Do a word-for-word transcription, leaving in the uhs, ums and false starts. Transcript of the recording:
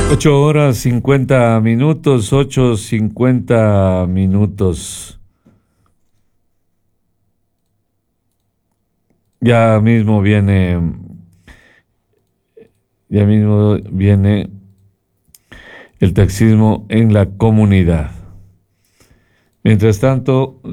Ocho horas cincuenta minutos, ocho cincuenta minutos. Ya mismo viene, ya mismo viene el taxismo en la comunidad. Mientras tanto,